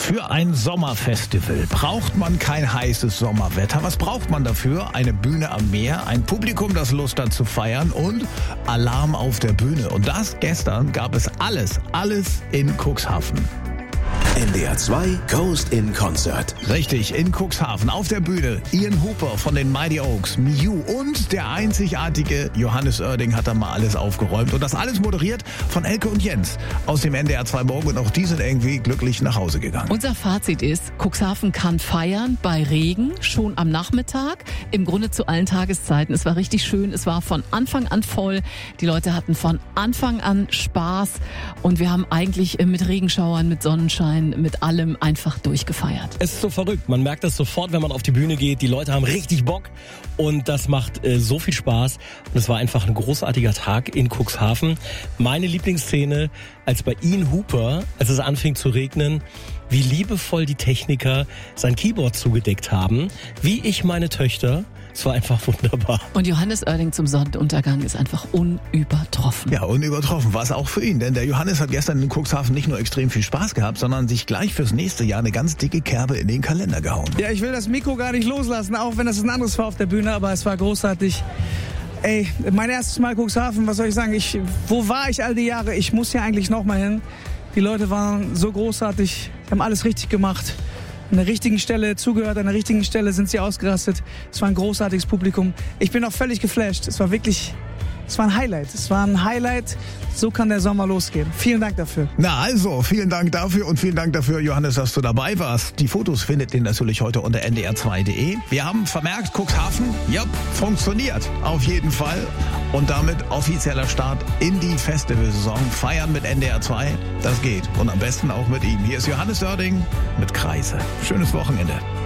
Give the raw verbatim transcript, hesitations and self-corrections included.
Für ein Sommerfestival braucht man kein heißes Sommerwetter. Was braucht man dafür? Eine Bühne am Meer, ein Publikum, das Lust hat zu feiern und Alarm auf der Bühne. Und das gestern gab es alles, alles in Cuxhaven. N D R zwei Coast in Concert. Richtig, in Cuxhaven auf der Bühne Ian Hooper von den Mighty Oaks, Miu und der einzigartige Johannes Oerding hat da mal alles aufgeräumt. Und das alles moderiert von Elke und Jens aus dem N D R zwei Morgen. Und auch die sind irgendwie glücklich nach Hause gegangen. Unser Fazit ist, Cuxhaven kann feiern bei Regen, schon am Nachmittag, im Grunde zu allen Tageszeiten. Es war richtig schön, es war von Anfang an voll. Die Leute hatten von Anfang an Spaß und wir haben eigentlich mit Regenschauern, mit Sonnenschein, mit allem einfach durchgefeiert. Es ist so verrückt. Man merkt das sofort, wenn man auf die Bühne geht. Die Leute haben richtig Bock und das macht äh, so viel Spaß. Und es war einfach ein großartiger Tag in Cuxhaven. Meine Lieblingsszene, als bei Ian Hooper, als es anfing zu regnen, wie liebevoll die Techniker sein Keyboard zugedeckt haben, wie ich meine Töchter. Es war einfach wunderbar. Und Johannes Oerding zum Sonnenuntergang ist einfach unübertroffen. Ja, unübertroffen war es auch für ihn, denn der Johannes hat gestern in Cuxhaven nicht nur extrem viel Spaß gehabt, sondern sich gleich fürs nächste Jahr eine ganz dicke Kerbe in den Kalender gehauen. Ja, ich will das Mikro gar nicht loslassen, auch wenn das ein anderes war auf der Bühne, aber es war großartig. Ey, mein erstes Mal Cuxhaven, was soll ich sagen? Ich, wo war ich all die Jahre? Ich muss hier eigentlich noch mal hin. Die Leute waren so großartig, haben alles richtig gemacht. An der richtigen Stelle zugehört, an der richtigen Stelle sind sie ausgerastet. Es war ein großartiges Publikum. Ich bin auch völlig geflasht. Es war wirklich, es war ein Highlight. Es war ein Highlight. So kann der Sommer losgehen. Vielen Dank dafür. Na also, vielen Dank dafür und vielen Dank dafür, Johannes, dass du dabei warst. Die Fotos findet ihr natürlich heute unter n d r zwei punkt d e. Wir haben vermerkt, Cuxhaven, ja, funktioniert auf jeden Fall. Und damit offizieller Start in die Festivalsaison. Feiern mit N D R zwei, das geht. Und am besten auch mit ihm. Hier ist Johannes Oerding mit Kreise. Schönes Wochenende.